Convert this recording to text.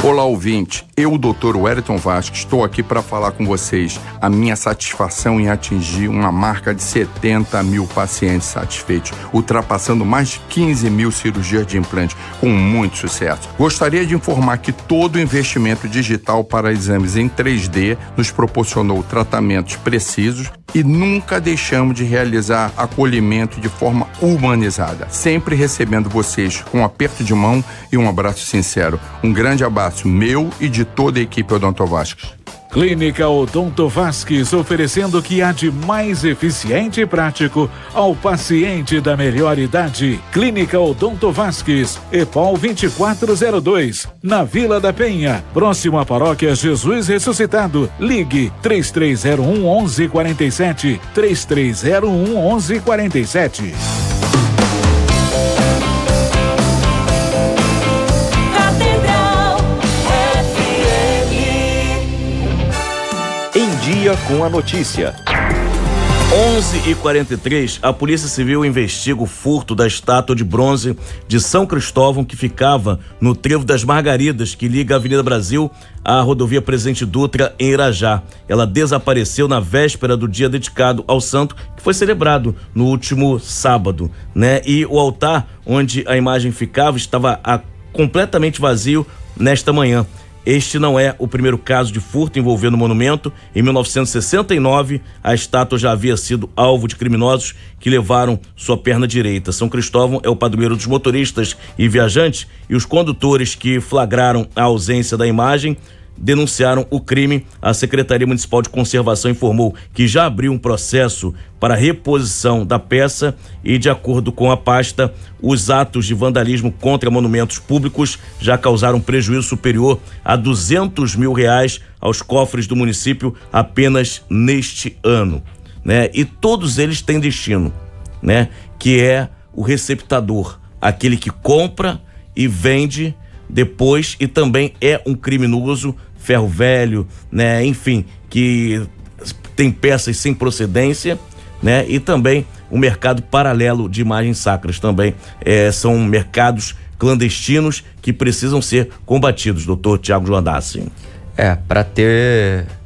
Olá, ouvinte. Eu, Dr. Wellington Vasques, estou aqui para falar com vocês a minha satisfação em atingir uma marca de 70 mil pacientes satisfeitos, ultrapassando mais de 15 mil cirurgias de implante, com muito sucesso. Gostaria de informar que todo o investimento digital para exames em 3D nos proporcionou tratamentos precisos e nunca deixamos de realizar acolhimento de forma humanizada, sempre recebendo vocês com um aperto de mão e um abraço sincero. Um grande abraço meu e de toda a equipe Odonto Vasques. Clínica Odonto Vasques, oferecendo o que há de mais eficiente e prático ao paciente da melhor idade. Clínica Odonto Vasques, EPOL 2402, na Vila da Penha, próximo à Paróquia Jesus Ressuscitado. Ligue 3301 1147, 3301 1147. Com a notícia. 11h43, a Polícia Civil investiga o furto da estátua de bronze de São Cristóvão que ficava no Trevo das Margaridas, que liga a Avenida Brasil à rodovia Presidente Dutra em Irajá. Ela desapareceu na véspera do dia dedicado ao santo, que foi celebrado no último sábado, né? E o altar onde a imagem ficava estava completamente vazio nesta manhã. Este não é o primeiro caso de furto envolvendo o monumento. Em 1969, a estátua já havia sido alvo de criminosos que levaram sua perna direita. São Cristóvão é o padroeiro dos motoristas e viajantes, e os condutores que flagraram a ausência da imagem denunciaram o crime. A Secretaria Municipal de Conservação informou que já abriu um processo para reposição da peça e, de acordo com a pasta, os atos de vandalismo contra monumentos públicos já causaram prejuízo superior a R$200 mil aos cofres do município apenas neste ano, né? E todos eles têm destino, né? Que é o receptador, aquele que compra e vende depois, e também é um criminoso ferro velho, né? Enfim, que tem peças sem procedência, né? E também o mercado paralelo de imagens sacras também são mercados clandestinos que precisam ser combatidos, doutor Tiago Joandassi. Para ter